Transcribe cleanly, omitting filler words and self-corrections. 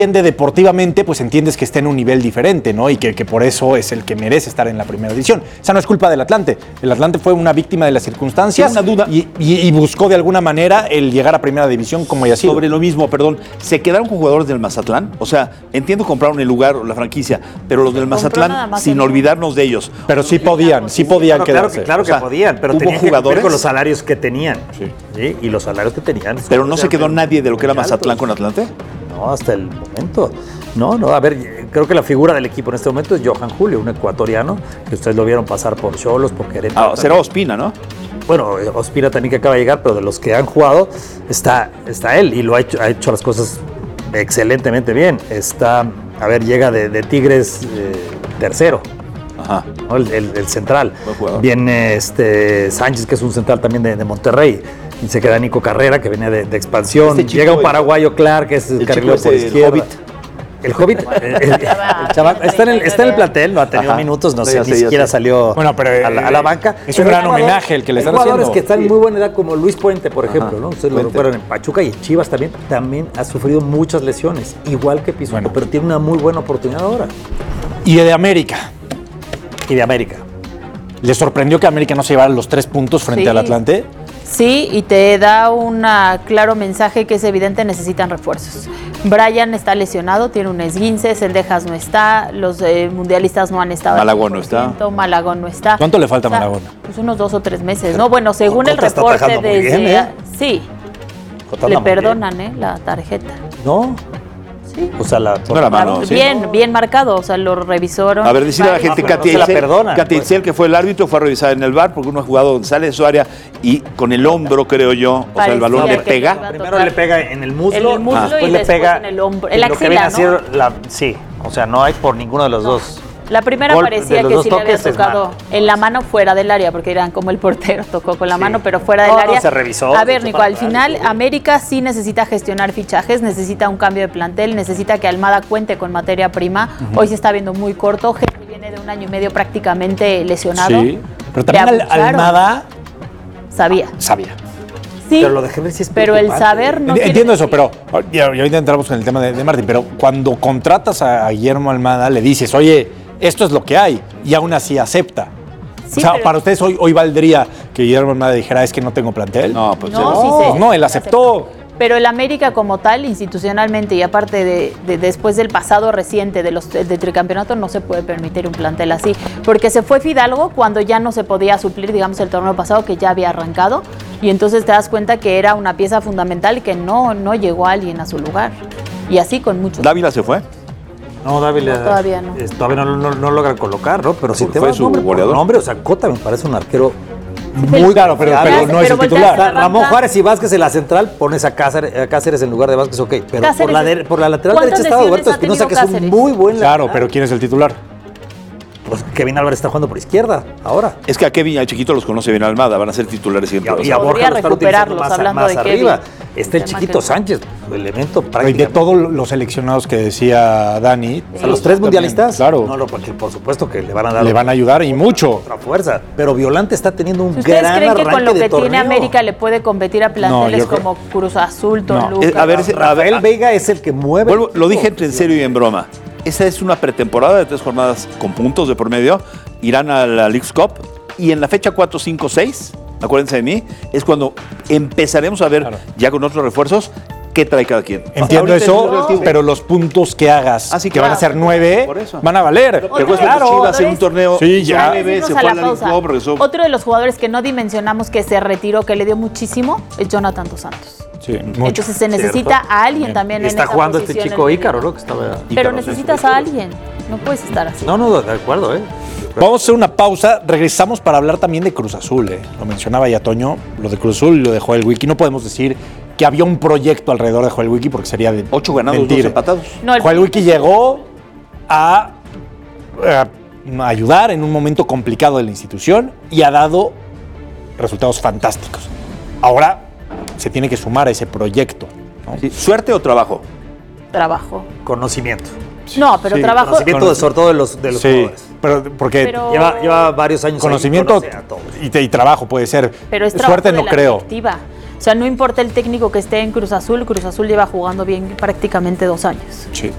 deportivamente, pues entiendes que está en un nivel diferente, ¿no? Y que por eso es el que merece estar en la primera división. Esa no es culpa del Atlante. El Atlante fue una víctima de las circunstancias. Una duda. Y buscó de alguna manera el llegar a primera división como haya sido. Sobre lo mismo, perdón. ¿Se quedaron con jugadores del Mazatlán? O sea, entiendo compraron el lugar o la franquicia, pero los del Mazatlán, sin olvidarnos de ellos. Pero sí podían Claro quedarse. que podían, pero hubo tenían que jugadores cumplir con los salarios que tenían. Sí. Y los salarios que tenían. Pero no se quedó nadie de lo que era Mazatlán con Atlante. No, hasta el momento. No, a ver, creo que la figura del equipo en este momento es Johan Julio, un ecuatoriano, que ustedes lo vieron pasar por Xolos, por Querétaro. Será Ospina, ¿no? Bueno, Ospina también que acaba de llegar, pero de los que han jugado está él y ha hecho las cosas excelentemente bien. Llega de Tigres tercero. Ajá. ¿No? El central. Viene Sánchez, que es un central también de Monterrey. Y se queda Nico Carrera, que venía de expansión. Llega un paraguayo, Clark, que es el carrilero por izquierda. El Hobbit, el chaval, está en el plantel, no ha tenido minutos, no sé, ni siquiera salió a la banca. Es un gran homenaje el que le están haciendo. Hay jugadores que están en muy buena edad, como Luis Puente, por ejemplo, ¿no? Ustedes lo recuerdan en Pachuca y en Chivas también ha sufrido muchas lesiones, igual que Pizzuto, pero tiene una muy buena oportunidad ahora. Y de América. ¿Le sorprendió que América no se llevara los 3 puntos frente al Atlante? Sí, y te da un claro mensaje que es evidente, necesitan refuerzos. Brian está lesionado, tiene un esguince, Cendejas no está, los mundialistas no han estado. Malagón no está. Malagón no está. ¿Cuánto le falta a Malagón? Pues unos 2 o 3 meses, ¿no? Bueno, según el reporte desde... Sí, le perdonan la tarjeta. ¿No? Sí. O sea, no la mano. Bien marcado, o sea, lo revisaron. A ver, decirle a la gente, Katia Itzel, que fue el árbitro, fue a revisar en el VAR porque uno ha jugado donde sale de su área y con el hombro, creo yo, o sea, el balón le pega. Primero le pega en el muslo, y le pega en el hombro. El axila, ¿no? Sí, o sea, no hay por ninguno de los dos. La primera parecía que sí le había tocado en la mano fuera del área, porque eran como el portero tocó con la mano, pero fuera del área. Se revisó. A ver, Nico, al final América sí necesita gestionar fichajes, necesita un cambio de plantel, necesita que Almada cuente con materia prima. Hoy se está viendo muy corto, Henry viene de 1 año y medio prácticamente lesionado. Sí, pero también Almada sabía. Sí, pero lo de Henry sí es pero el saber no entiendo eso, pero y ahorita entramos en el tema de Martín, pero cuando contratas a Guillermo Almada le dices, oye, esto es lo que hay, y aún así acepta. Sí, o sea, para ustedes hoy valdría que Guillermo Almada dijera, es que no tengo plantel. No, pues no, él aceptó. Pero el América como tal, institucionalmente, y aparte de después del pasado reciente del tricampeonato, no se puede permitir un plantel así. Porque se fue Fidalgo cuando ya no se podía suplir, digamos, el torneo pasado que ya había arrancado. Y entonces te das cuenta que era una pieza fundamental y que no llegó alguien a su lugar. Y así con muchos. ¿Dávila se fue? No, Dávila todavía no. Todavía no logran colocar, ¿no? Pero si te vas nombre por nombre, o sea, Cota me parece un arquero muy claro, pero no es el titular. Ramón Juárez y Vázquez en la central, pones a Cáceres en lugar de Vázquez, ok. Pero por la lateral derecha está Roberto Espinosa, que es un muy buen lateral. Claro, pero ¿quién es el titular? Pues Kevin Álvarez está jugando por izquierda ahora. Es que a Kevin al chiquito los conoce bien Almada, van a ser titulares siempre. Y a Borja lo están utilizando más de arriba. Está el chiquito Sánchez, elemento prácticamente. De todos los seleccionados que decía Dani. A los 3 mundialistas. Claro. No, porque por supuesto que le van a dar. Le van a ayudar y mucho. Otra fuerza. Pero Violante está teniendo un ¿Ustedes gran creen que arranque con lo que de torneo? tiene América le puede competir a planteles como Cruz Azul, Toluca? Rafael Veiga es el que mueve. Lo dije entre en serio y en broma. Esa es una pretemporada de 3 jornadas con puntos de por medio. Irán a la Leagues Cup y en la fecha 4, 5, 6, acuérdense de mí, es cuando empezaremos a ver ya con otros refuerzos qué trae cada quien. Entiendo eso, pero los puntos que hagas, que van a ser 9, van a valer. Pero Chivas en un torneo, sí, ya. se fue a la Leagues Cup, regresó. Otro de los jugadores que no dimensionamos que se retiró, que le dio muchísimo, es Jonathan Dos Santos. Sí, entonces se necesita a alguien también en esa posición. Está jugando este chico Ícaro, ¿no? Que estaba pero necesitas a alguien, no puedes estar así. No, de acuerdo, Vamos a hacer una pausa, regresamos para hablar también de Cruz Azul. Lo mencionaba ya Toño, lo de Cruz Azul y lo de Joel Wiki. No podemos decir que había un proyecto alrededor de Joel Wiki porque sería de 8 ganados, mentir. 2 empatados. No, Joel Wiki llegó a ayudar en un momento complicado de la institución y ha dado resultados fantásticos. Ahora se tiene que sumar a ese proyecto, ¿no? Sí. ¿Suerte o trabajo? Trabajo. Conocimiento. No, pero trabajo. Conocimiento sobre todo de los jugadores. Pero lleva varios años. Conocimiento y trabajo puede ser. Pero es suerte no creo. Directiva. O sea, no importa el técnico que esté en Cruz Azul lleva jugando bien prácticamente 2 años. Sí.